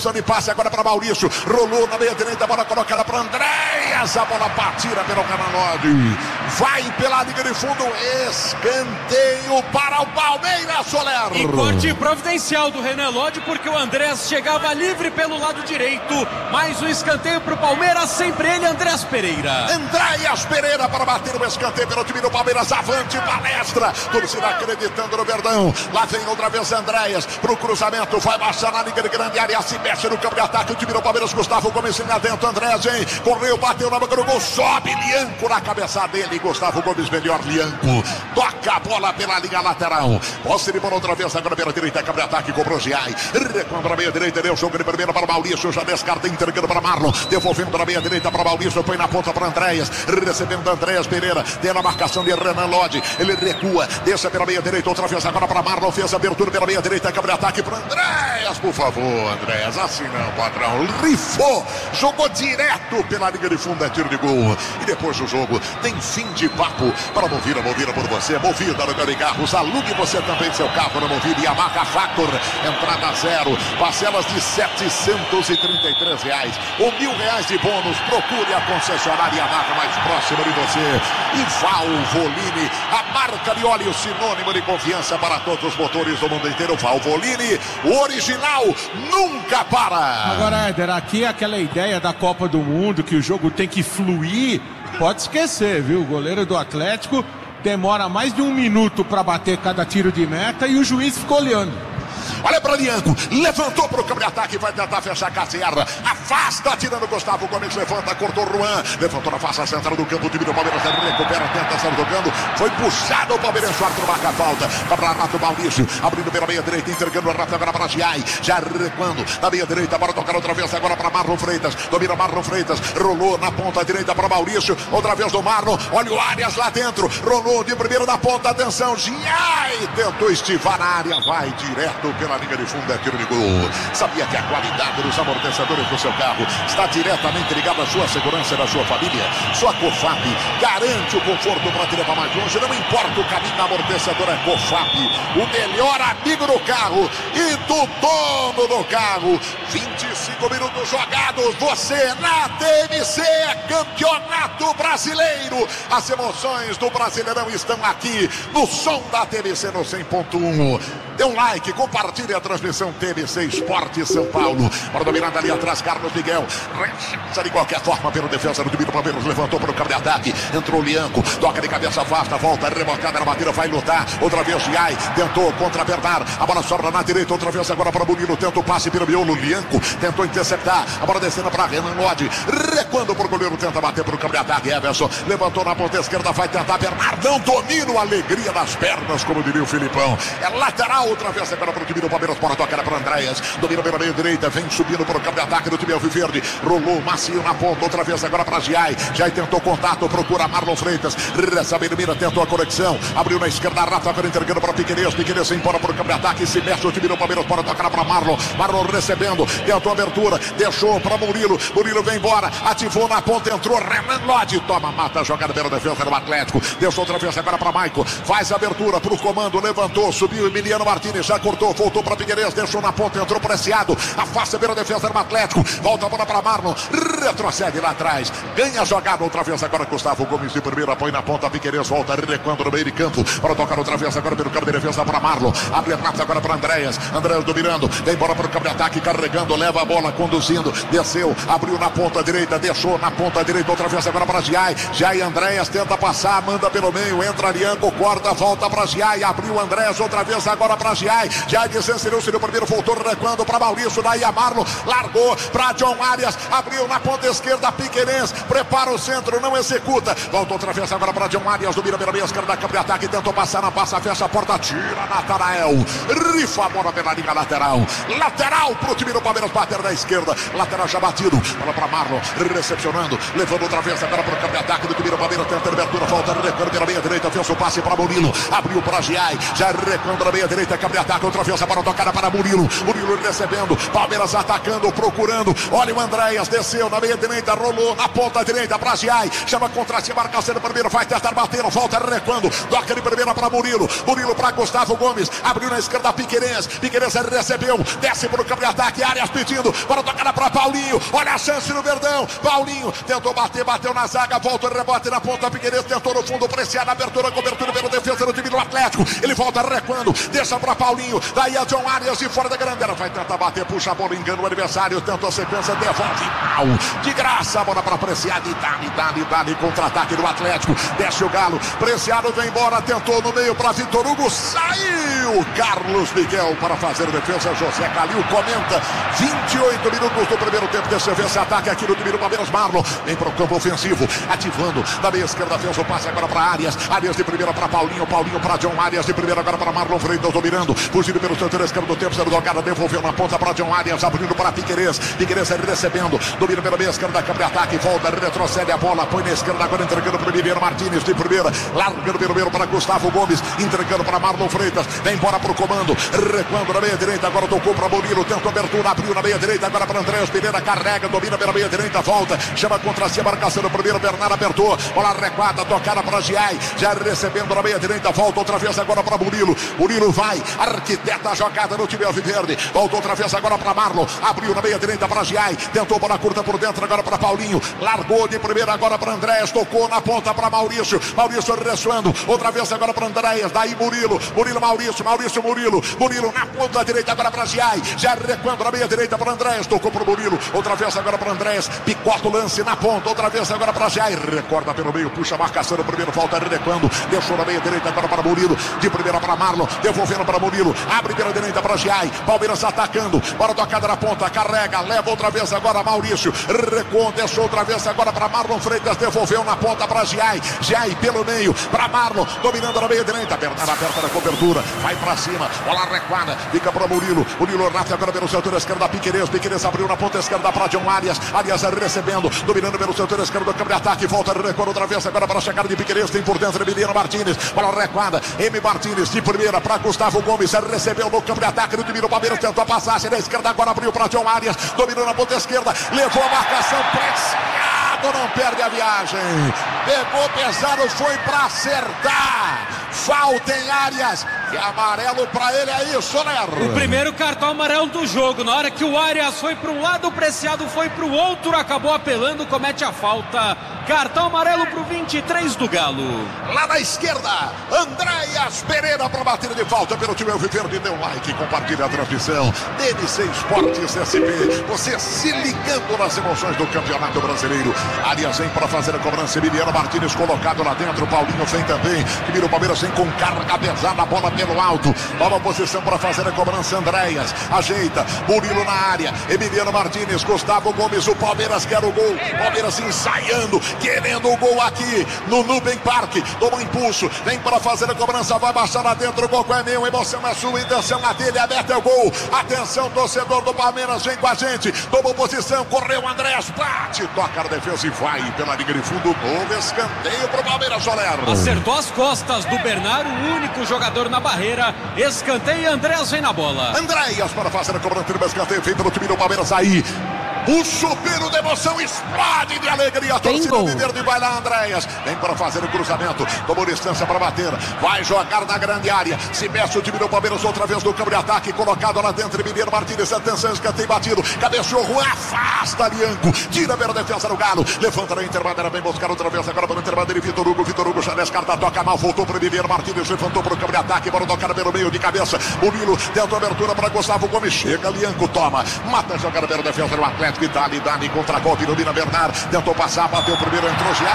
de passe agora para Maurício, rolou na meia direita, a bola colocada para Andréas, a bola batida pelo Renalodi, vai pela linha de fundo, escanteio para o Palmeiras, Soler. E corte providencial do Renalodi, porque o Andréas chegava livre pelo lado direito, mais um escanteio para o Palmeiras, sempre ele, Andréas Pereira. Andréas Pereira para bater o escanteio pelo time do Palmeiras, avante, palestra, torcida acreditando no Verdão, lá vem outra vez Andréas, pro cruzamento, vai baixar na linha de grande área, se mexe no campo de ataque, o time do Palmeiras, Gustavo Gomes lá dentro, Andréas, hein, correu, bateu na boca do gol, sobe, Lianco na cabeça dele, Gustavo Gomes, melhor, Lianco, toca a bola pela linha lateral, posse de bola outra vez, agora pela direita, campo de ataque, cobrou Giai, recuando na meia direita, deu jogo de primeira para Maurício, já descarta, entregando para Marlon, devolvendo na meia direita para Maurício, põe na ponta para Andréas, recebendo Andréas Pereira, tem a marcação de Renan Lodi, ele recua, desce pela meia direita, outra vez agora para Marlon, fez a abertura pela meia direita, campo de ataque para Andréas, por favor, Andréas, assim não, patrão, rifou, jogou direto pela linha de fundo, é tiro de gol, e depois do jogo tem fim de papo para Movida por você, Movida no de carros, alugue você também seu carro na Movida, Yamaha Factor, entrada zero, parcelas de R$733 ou R$1.000 de bônus, procure a concessionária Yamaha mais próxima de você, e Valvoline, a marca de óleo sinônimo de confiança para todos os motores do mundo inteiro, Valvoline, o original nunca para. Agora, Éder, aqui é aquela ideia da Copa do Mundo, que o jogo tem que fluir, pode esquecer, viu? O goleiro do Atlético demora mais de 1 minuto para bater cada tiro de meta e o juiz ficou olhando. Olha para Lianco, levantou para o campo de ataque, vai tentar fechar a Cassiarra, afasta, tirando Gustavo Gomes, levanta, cortou Juan, levantou na face central do campo, o time do Palmeiras recupera, tenta, sair tocando, foi puxado o Palmeiras, o árbitro marca a falta, para Renato Maurício, abrindo pela meia direita, entregando o Renato agora para Giai, já recuando, na meia direita, bora tocar outra vez agora para Marlon Freitas, domina Marlon Freitas, rolou na ponta direita para Maurício, outra vez do Marlon, olha o Arias lá dentro, rolou de primeiro na ponta, atenção, Giai, tentou estivar a área, vai direto pela linha de fundo, é tiro de gol. Sabia que a qualidade dos amortecedores do seu carro está diretamente ligada à sua segurança e da sua família? Sua Cofap garante o conforto para te levar mais longe, não importa o caminho, da amortecedora Cofap, o melhor amigo do carro e do dono do carro. 25 minutos jogados, você na TMC, Campeonato Brasileiro. As emoções do Brasileirão estão aqui no som da TMC no 100.1. Dê um like, compartilhe a transmissão TMC Esporte São Paulo. Para dominar ali atrás, Carlos Miguel. Rechaça de qualquer forma pelo defesa do time do Palmeiras. Levantou para o campo de ataque. Entrou o Lianco. Toca de cabeça, afasta, volta, rebocada na batida, vai lutar. Outra vez Giai. Tentou contra-apertar. A bola sobra na direita. Outra vez agora para Bonino. Tenta o passe pelo miolo. Lianco tentou interceptar. A bola descendo para Renan Lodi. Recuando para o goleiro. Tenta bater para o campo de ataque. Everson levantou na ponta esquerda. Vai tentar Bernardão. Domínio, alegria das pernas, como diria o Filipão. É lateral. Outra vez agora para o time do Palmeiras, para tocar para Andréas, domina pela meia direita, vem subindo para o campo de ataque do time alviverde, rolou macio na ponta, outra vez agora para Giai, Giai tentou contato, procura Marlon Freitas, recebe ele, mira, tentou a conexão, abriu na esquerda, Rafa entregando para Piquerez, Piquerez embora para o campo de ataque, se mexe o time do Palmeiras, para tocar para Marlon, Marlon recebendo, tentou a abertura, deixou para Murilo, Murilo vem embora, ativou na ponta, entrou Renan Lodi, toma, mata a jogada pela defesa do Atlético, deixou outra vez agora para Maico, faz a abertura para o comando, levantou, subiu Emiliano Martínez, já cortou, voltou para Piquerez, deixou na ponta, entrou preciado, afasta pela defesa do Atlético, volta a bola para Marlon, retrocede lá atrás, ganha a jogada outra vez agora Gustavo Gomes de primeira, põe na ponta, Piquerez volta, recuando no meio de campo, para tocar outra vez agora pelo campo de defesa para Marlon, abre rápido agora para Andréas dominando, vem embora para o campo de ataque, carregando, leva a bola, conduzindo, desceu, abriu na ponta direita, deixou na ponta direita, outra vez agora para Giai, Giai Andréas tenta passar, manda pelo meio, entra Lianco, corta, volta para Giai, abriu Andréas outra vez agora para Giai, Giai desencerou-se no primeiro, voltou recuando para Maurício, daí a Marlon, largou para John Arias, abriu na ponta esquerda, Piquerez, prepara o centro, não executa, volta outra vez agora para John Arias, domina pela meia esquerda, campo de ataque, tentou passar, não passa, fecha a porta, tira Natanael, rifa a bola pela linha lateral, lateral pro time do Palmeiras, bater na esquerda, lateral já batido, bola para Marlon, recepcionando, levando outra vez agora para o campo de ataque do time do Palmeiras, tenta abertura, volta recuando pela meia direita, fez o passe para Bonino, abriu para Giai, já recuando na meia direita, Cabre-ataque, outra vez a bola tocada para Murilo. Murilo recebendo, Palmeiras atacando, procurando. Olha o Andréas, desceu na meia direita, rolou na ponta direita para Giai. Chama contra si, marcação do primeiro, vai tentar bater, volta recuando. Toca de primeira para Murilo. Murilo para Gustavo Gomes. Abriu na esquerda Piquerez. Piquerez recebeu, desce para o Cabre-ataque. Arias pedindo, bola tocada para Paulinho. Olha a chance no Verdão. Paulinho tentou bater, bateu na zaga, volta o rebote na ponta. Piquerez tentou no fundo, preciado, abertura, cobertura pela defesa do time do Atlético. Ele volta recuando, deixa para Paulinho. Daí a John Arias de fora da grande área. Vai tentar bater, puxa a bola, engana o adversário. Tentou a sequência, devolve mal. De graça, a bola para Preciado. E dá contra-ataque do Atlético. Desce o Galo. Preciado vem embora, tentou no meio para Vitor Hugo. Saiu Carlos Miguel para fazer a defesa. José Calil comenta. 28 minutos do primeiro tempo. Deixa eu ver esse ataque aqui no time do Palmeiras. Marlon vem para o campo ofensivo, ativando da meia esquerda, fez o passe agora para Arias. Arias de primeira para Paulinho. Paulinho para John Arias de primeira agora para Marlon Freitas, dominando, fugindo pelo setor esquerdo do tempo, sendo jogada, devolveu na ponta para John Arias, abrindo para Piquerez. Piquerez recebendo, domina pela meia esquerda, Cabre-ataque, volta, retrocede a bola, põe na esquerda agora, entregando para o Mineiro Martínez de primeira, largando pelo meio para Gustavo Gomes, entregando para Marlon Freitas, vem embora para o comando, recuando na meia direita, agora tocou para Murilo, tentou abertura, abriu na meia direita, agora para Andréas Pereira, carrega, domina pela meia direita, volta, chama contra si a marcação do primeiro, Bernardo apertou, bola recuada, tocada para Giai, já recebendo na meia direita, volta outra vez agora para Murilo. Murilo vai, arquiteta a jogada no time alviverde, volta outra vez agora para Marlon, abriu na meia direita para Giai, tentou bola curta por dentro agora para Paulinho, largou de primeira agora para Andréas, tocou na ponta para Maurício ressoando, outra vez agora para Andréas, daí Murilo, Maurício, Murilo na ponta direita agora para Giai, já recuando na meia direita para Andréas, tocou para Murilo, outra vez agora para Andréas, picota o lance na ponta, outra vez agora para Giai, recorda pelo meio, puxa a marcação no primeiro, volta recuando, deixou na meia direita agora para Murilo, de primeira para Marlon, devolvendo para Murilo, abre pela direita para Giai, Palmeiras atacando, bola tocada na ponta, carrega, leva outra vez agora Maurício, recuou, deixou outra vez agora para Marlon Freitas, devolveu na ponta para Giai, Giai pelo meio, para Marlon, dominando na meia direita, Bernardo aperta na cobertura, vai para cima, bola recuada, fica para Murilo rasga agora pelo setor esquerdo, Piquerez abriu na ponta esquerda para John Arias recebendo, dominando pelo setor esquerdo do Cabre-ataque, volta, recuando outra vez agora para a chegada de Piquerez, tem por dentro Emiliano Martínez, bola recuada, Martínez de primeira para Gustavo Gomes, recebeu no campo-de-ataque do time do Palmeiras, tentou a passagem na esquerda, agora abriu para John Arias, dominou na ponta esquerda, levou a marcação, Preciado não perde a viagem, pegou pesado, foi para acertar, falta em Arias, e amarelo para ele, é isso, Ler. O primeiro cartão amarelo do jogo, na hora que o Arias foi para um lado, o Preciado foi para o outro, acabou apelando, comete a falta, cartão amarelo para o 23 do Galo. Lá na esquerda, Andréas Pereira para bater de falta pelo time alviverde, dê um like, compartilha a transmissão, DNC Esportes SP, você se ligando nas emoções do Campeonato Brasileiro. Arias vem para fazer a cobrança, Emiliano Martínez colocado lá dentro, Paulinho vem também, que vira o Palmeiras vem com carga pesada, a bola pelo alto, nova posição para fazer a cobrança, Andréas, ajeita, Murilo na área, Emiliano Martínez, Gustavo Gomes, o Palmeiras quer o gol, Palmeiras ensaiando, querendo o gol aqui no Nubank Park, toma um impulso, vem para fazer a cobrança, vai baixar lá dentro, o gol é meu, emoção é sua, intenção na dele, aberta é o gol, atenção torcedor do Palmeiras, vem com a gente, tomou posição, correu Andréas, bate, toca a defesa e vai pela linha de fundo, novo escanteio pro Palmeiras, Soler. Acertou as costas do Bernardo, o único jogador na barreira, escanteio, Andréas vem na bola. Andréas para fazer a cobrança do escanteio, vem pelo time do Palmeiras aí. O chupiro de emoção explode de alegria. A torcida verde vai lá, Andréas. Vem para fazer o cruzamento. Tomou distância para bater. Vai jogar na grande área. Se mexe o time do Palmeiras outra vez no campo de ataque. Colocado lá dentro. Mineiro Martínez. Atenção, escanteio batido. Cabeceou. Afasta Lianco. Tira pela defesa do Galo. Levanta na interbandeira. Vem buscar outra vez agora para o interbandeira. Vitor Hugo já descarta. Toca mal. Voltou para o Mineiro Martínez. Levantou para o campo de ataque. Bola tocada pelo meio de cabeça. O Milo tentou abertura para Gustavo Gomes. Chega Lianco. Toma. Mata a jogada pela defesa do Atlético. Dali contra-golpe, domina Bernardo, tentou passar, bateu primeiro, entrou Giai,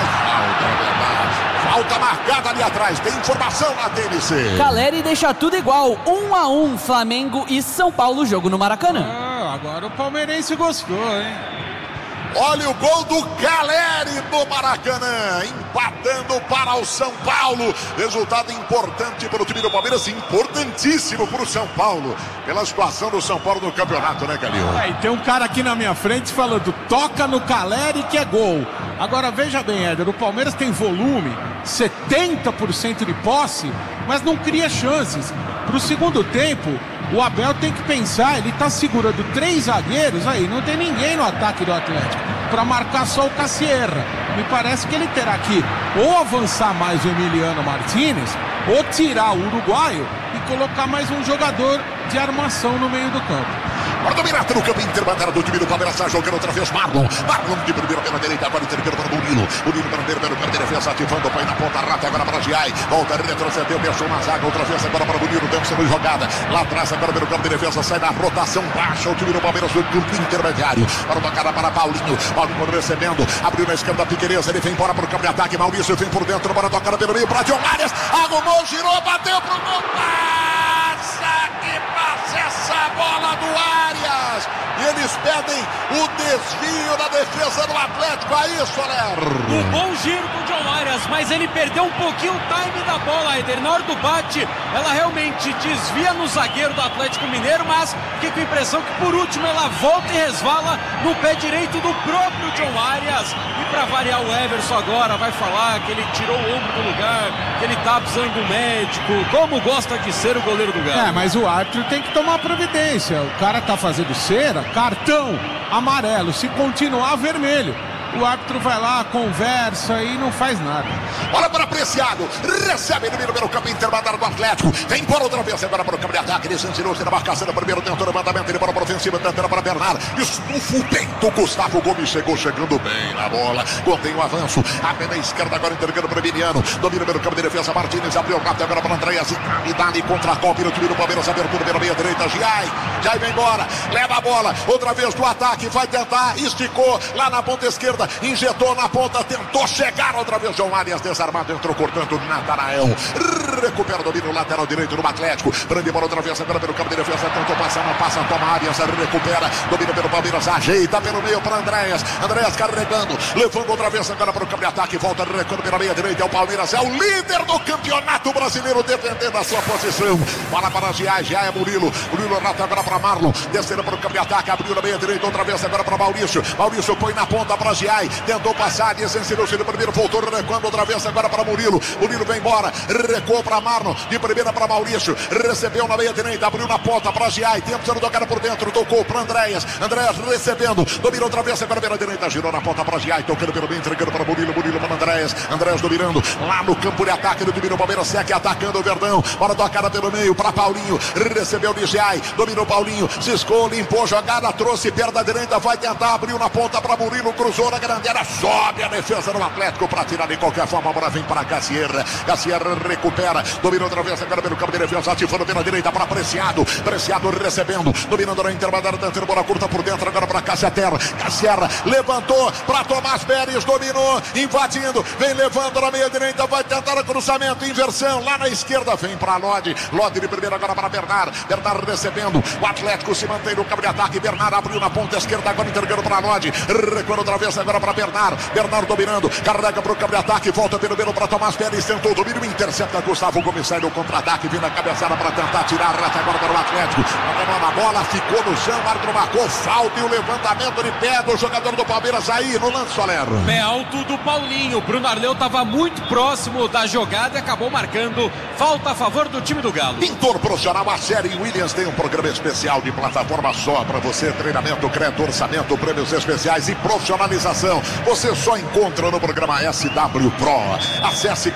falta marcada ali atrás, tem informação na TNC. Caleri deixa tudo igual, 1-1, Flamengo e São Paulo, jogo no Maracanã. Agora o palmeirense gostou, hein? Olha o gol do Caleri no Maracanã, empatando para o São Paulo. Resultado importante para o time do Palmeiras, importantíssimo para o São Paulo, pela situação do São Paulo no campeonato, né, Calil? E tem um cara aqui na minha frente falando, toca no Caleri que é gol. Agora veja bem, Éder, o Palmeiras tem volume, 70% de posse, mas não cria chances. Pro segundo tempo, o Abel tem que pensar, ele tá segurando 3 zagueiros, aí não tem ninguém no ataque do Atlético, para marcar só o Cassierra. Me parece que ele terá que ou avançar mais o Emiliano Martínez, ou tirar o uruguaio e colocar mais um jogador de armação no meio do campo. Para dominar no campo interbandeira do time do Palmeiras, está jogando outra vez Marlon de primeira pela direita, agora intervindo para Murilo primeiro pelo campo de defesa, ativando, põe na ponta, rata agora para Giai, volta, retrocedeu, deixou na zaga, outra vez agora para Murilo, tempo sendo jogada, lá atrás agora pelo campo de defesa, sai na rotação baixa, o time do Palmeiras do campo intermediário, para tocada para Paulinho recebendo, abriu na esquerda Piquerez, ele vem embora para o campo de ataque, Maurício vem por dentro, para tocar pelo meio, para John Arias, arrumou, girou, bateu pro gol, que passa essa bola do Arias, e eles pedem o desvio da defesa do Atlético, aí Soler. Um bom giro do John Arias, mas ele perdeu um pouquinho o time da bola, Eder. Na hora do bate, ela realmente desvia no zagueiro do Atlético Mineiro, mas fiquei com a impressão que por último ela volta e resvala no pé direito do próprio John Arias. E para variar, o Everson agora vai falar que ele tirou o ombro do lugar, que ele tá precisando do médico, como gosta de ser o goleiro do Galo. Mas o árbitro tem que tomar providência, o cara tá fazendo cera, cartão amarelo, se continuar vermelho. O árbitro vai lá, conversa e não faz nada. Bola para Preciado, recebe no pelo campo intermediário do Atlético, vem embora outra vez agora para o campo de ataque, ele sentiu-se na marcação do primeiro, tentou o levantamento, ele para a ofensiva, tentando para Bernardo, estufa o peito, Gustavo Gomes chegando bem na bola, contém o avanço, a pé na esquerda agora entregando para o Emiliano, domina pelo campo de defesa, Martínez abriu o rato agora para Andréas, e dá-lhe contra a Copa no time do Palmeiras, abertura pela meia direita, Giai vem embora, leva a bola, outra vez do ataque, vai tentar, esticou lá na ponta esquerda, injetou na ponta, tentou chegar outra vez, João Arias desarmado, entrou cortando Natanael, recupera o domínio lateral direito do Atlético, prende bola outra vez agora pelo campo de defesa, tentou passar, não passa, toma Arias, recupera, domina pelo Palmeiras, ajeita pelo meio para Andréas carregando, levando outra vez agora para o campo de ataque, volta recuando pela meia direita, é o Palmeiras, é o líder do campeonato brasileiro, defendendo a sua posição, bola para Giai é Murilo rata agora para Marlon, descendo para o campo de ataque, abriu na meia direita, outra vez agora para Maurício põe na ponta para Giai, tentou passar, desensinou-se no primeiro, voltou recuando outra vez agora para Murilo vem embora, recuou para Marlon, de primeira para Maurício, recebeu na meia direita, abriu na ponta para Giai, tempo sendo tocado por dentro, tocou para Andréas recebendo, domina outra vez agora pela direita, girou na ponta para Giai, tocando pelo meio, entregando para Murilo para Andréas dominando, lá no campo de ataque do time do Palmeiras, segue atacando o Verdão, bola tocada pelo meio para Paulinho, recebeu de Giai, dominou Paulinho, ciscou, limpou, jogada, trouxe perto da direita, vai tentar, abriu na ponta para Murilo, cruzou na grande área, sobe a defesa do Atlético para tirar de qualquer forma, a bola vem para Cassierra recupera, domina outra vez agora pelo campo de defesa, ativando pela direita para Preciado recebendo, dominando na intermediária, tentando bola curta por dentro agora para Cassierra levantou para Tomás Pérez, dominou, invadindo, vem levando na meia direita, vai tentar o cruzamento, inversão lá na esquerda, vem para Lodi de primeira agora para Bernardo recebendo, o Atlético se mantém no campo de ataque, Bernardo abriu na ponta esquerda, agora entregando para Lodi, recuando outra vez agora para Bernardo dominando, carrega para o campo de ataque, volta pelo meio para Tomás Pérez, tentou o domínio, intercepta Gustavo Gomes, sai no contra-ataque, vindo a cabeçada para tentar tirar a reta agora para o Atlético, a bola ficou no chão, o árbitro marcou falta e o levantamento de pé do jogador do Palmeiras aí no lance, Soler. Pé alto do Paulinho, Bruno Arleu estava muito próximo da jogada e acabou marcando falta a favor do time do Galo. Pintor profissional, a série Williams tem um programa especial de plataforma só para você, treinamento, crédito, orçamento, prêmios especiais e profissionalização. Você só encontra no programa SW Pro. Acesse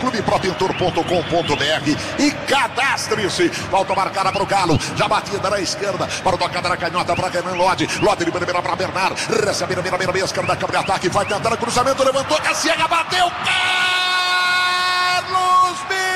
clubepropintor.com.br e cadastre-se. Volta marcada para o Galo, já batida na esquerda, para o tocada na canhota para Renan Lodi de primeira para Bernardo, recebe na meia esquerda, campo de ataque, vai tentar o cruzamento, levantou, Cassiega, bateu, Carlos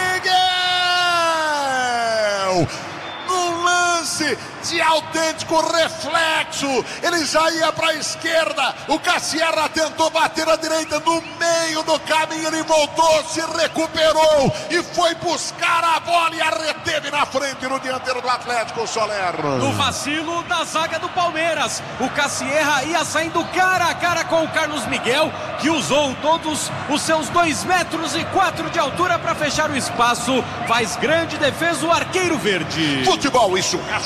Miguel! No lance de autêntico reflexo, ele já ia para a esquerda, o Cassierra tentou bater à direita, no meio do caminho ele voltou, se recuperou e foi buscar a bola e a reteve na frente no dianteiro do Atlético, Soler. No vacilo da zaga do Palmeiras, o Cassierra ia saindo cara a cara com o Carlos Miguel, que usou todos os seus 2,4 metros de altura para fechar o espaço, faz grande defesa o arqueiro verde. Futebol e churrasco no ponto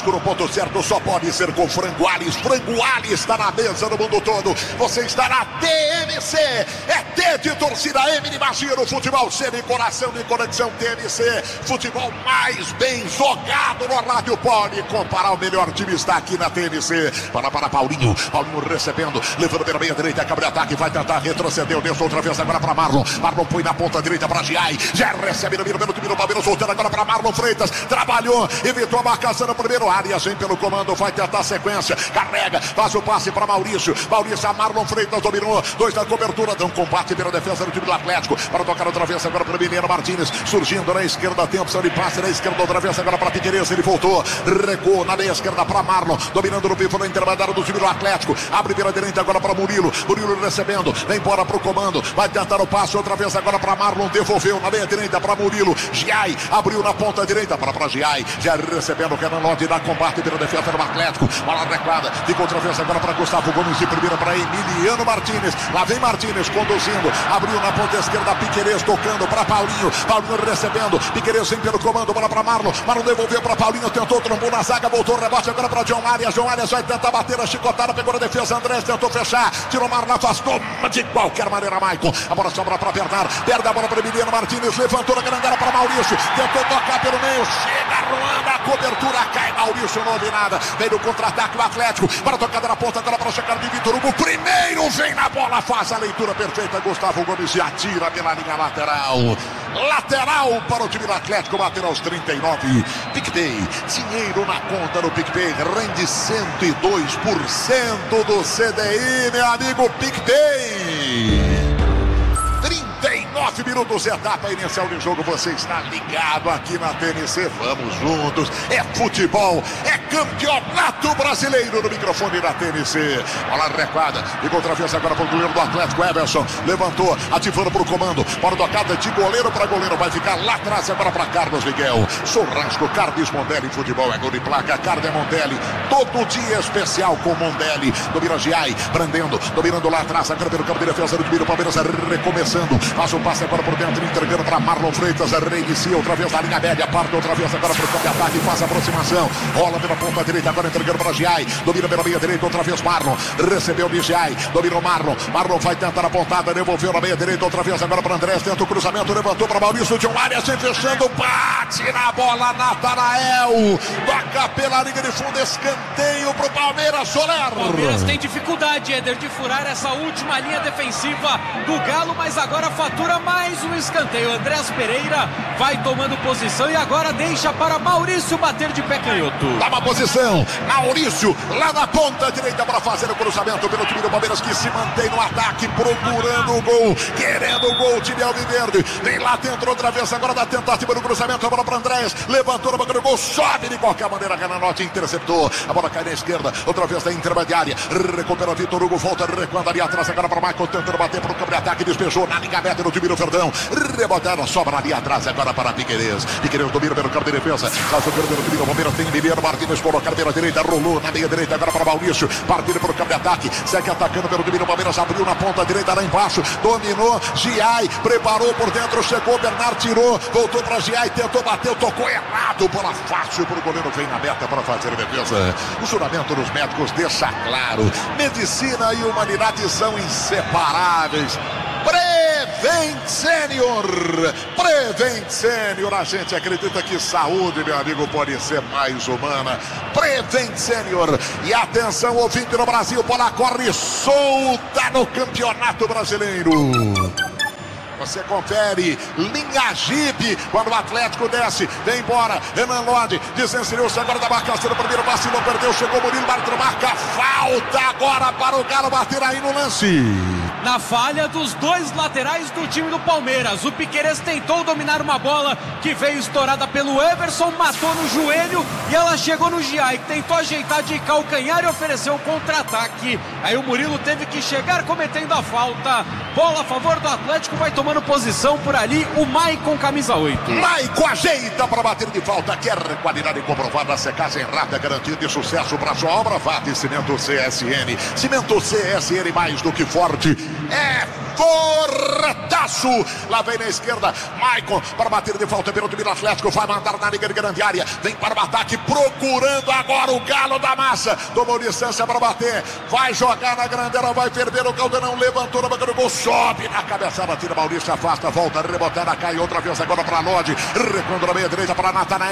jeito certo só pode ser com Frango Alves. Frango Alves está na mesa no mundo todo. Você está na TMC. É T de torcida, M de Imagina o futebol, C de coração de conexão TMC. Futebol mais bem jogado no rádio. Pode comparar, o melhor time está aqui na TMC. Para Paulinho. Paulinho recebendo, levando pela meia direita, cabe de ataque, vai tentar retroceder. Desce outra vez agora para Marlon. Marlon põe na ponta direita para Giai. Já recebe no time do Palmeiras, soltando agora para Marlon Freitas. Trabalhou, evitou a marcação no primeiro. Arias vem pelo comando, vai tentar a sequência. Carrega, faz o passe para Maurício. Maurício, a Marlon Freitas dominou. 2 na cobertura, dão combate pela defesa do time do Atlético. Para tocar outra vez agora para o Mineiro Martins. Surgindo na esquerda, tem opção de passe na esquerda, outra vez agora para Piqueires. Ele voltou, recuou na meia esquerda para Marlon. Dominando no pivô na intermediária do time do Atlético. Abre pela direita agora para Murilo. Murilo recebendo, vem embora para o comando. Vai tentar o passe outra vez agora para Marlon. Devolveu na meia direita para Murilo. Giai abriu na ponta direita para Giai. Já recebendo o Renan Lodi, dá combate pela defesa do Atlético. Bola recuada, fica outra vez agora para Gustavo Gomes. De primeira para Emiliano Martins. Lá vem Martins conduzindo. Abriu na ponta esquerda, Piqueires tocando para Paulinho. Paulinho recebendo. Piqueires vem pelo comando, bola para Marlon. Marlon devolveu para Paulinho, tentou, trombou na zaga, voltou o rebote agora para John Arias. John Arias vai tentar bater a chicotada, pegou na defesa. Andrés tentou fechar, tirou Marlon, afastou de qualquer maneira Maicon. A bola sobra para Bernard. Perde a bola para Emiliano Martins. Levantou na grandela para Maurício. Tentou tocar pelo meio. Chega Ruanda, a cobertura cai. Maurício não ouve nada. Vem no contra-ataque o Atlético. Para a tocada na ponta agora para chegar de Vitor Hugo. Primeiro vem na bola, faz a leitura perfeita. Gustavo Gomes e atira pela linha lateral. Lateral para o time do Atlético, bater aos 39. PicPay, dinheiro na conta do PicPay, rende 102% do CDI, meu amigo PicPay. 39 minutos, etapa inicial de jogo, você está ligado aqui na TNC, vamos juntos, é futebol, é campeonato brasileiro no microfone da TNC. Bola recuada, e outra vez agora para o goleiro do Atlético, Everson, levantou, ativando para o comando, para tocada de goleiro para goleiro, vai ficar lá atrás agora para Carlos Miguel. Churrasco, Carnes Mondelli, futebol é gol de placa, Carne Mondelli, todo dia especial com Mondelli. Domina Giai, prendendo, dominando lá atrás, agora pelo campo de defesa do time do Palmeiras, recomeçando, faz o passe agora por dentro, entregando para Marlon Freitas, reinicia outra vez na linha média, parte outra vez agora para o campo de ataque, faz a aproximação, rola pela ponta direita, agora entregando para Giai, domina pela meia direita, outra vez Marlon, recebeu de Giai, dominou Marlon vai tentar a pontada, devolveu na meia direita, outra vez agora para Andrés, tenta o cruzamento, levantou para Maurício, John Arias, fechando, bate na bola, Natanael, toca pela linha de fundo, escanteio para o Palmeiras, Soler. O Palmeiras tem dificuldade, Éder, de furar essa última linha defensiva do Galo, mas agora fatura mais um escanteio. Andrés Pereira vai tomando posição e agora deixa para Maurício bater de pé canhoto. Dá uma posição, Maurício lá na ponta direita para fazer o cruzamento pelo time do Palmeiras, que se mantém no ataque, procurando o gol, querendo o gol, o time alviverde. Vem lá dentro outra vez agora da tentativa do cruzamento, a bola para Andrés, levantou na boca do gol, sobe de qualquer maneira, Gananotti interceptou, a bola cai na esquerda, outra vez na intermediária, recupera Vitor Hugo, volta recuando ali atrás agora para Michael, tentando bater para o campo de ataque, despejou na linha aberta do time do Verdão, rebotaram, sobra ali atrás agora para Piqueires domina pelo campo de defesa, faz o pelo time do Palmeiras, tem Emiliano Martins colocado pela direita, rolou na meia direita agora para Maurício, partindo pelo campo de ataque, segue atacando pelo time do Palmeiras, abriu na ponta direita lá embaixo, dominou, Giai, preparou por dentro, chegou, Bernard tirou, voltou para Giai, tentou, bateu, tocou errado, bola fácil para o goleiro, vem na meta para fazer a defesa. O juramento dos médicos deixa claro, medicina e humanidade são inseparáveis. Prevent Senior, a gente acredita que saúde, meu amigo, pode ser mais humana. Prevent Senior, e atenção, ouvinte no Brasil, bola corre solta no Campeonato Brasileiro. Você confere, linha Jeep, quando o Atlético desce, vem embora, Renan Lodi, desencerou-se agora da marcação do primeiro, vacilou, perdeu, chegou Murilo, marca, falta agora para o Galo bater aí no lance. Na falha dos dois laterais do time do Palmeiras, o Piqueires tentou dominar uma bola que veio estourada pelo Everson, matou no joelho e ela chegou no Giai, que tentou ajeitar de calcanhar e ofereceu um contra-ataque. Aí o Murilo teve que chegar cometendo a falta. Bola a favor do Atlético, vai tomando posição por ali o Maicon, camisa 8. Maicon ajeita para bater de falta, quer qualidade comprovada, secagem rápida, garantia de sucesso para sua obra. Vate Cimento CSN, Cimento CSN mais do que forte, é fortaço. Lá vem na esquerda, Maicon para bater de falta pelo time do Atlético, vai mandar na liga de grande área, vem para o ataque, procurando agora o Galo da Massa, tomou distância para bater, vai jogar na grandeira, vai ferver o Caldeirão, levantou na banca do gol, sobe na cabeçada, tira Maurício, afasta, volta, rebotada, cai outra vez agora para Lodi, recuando na meia direita para Natanael.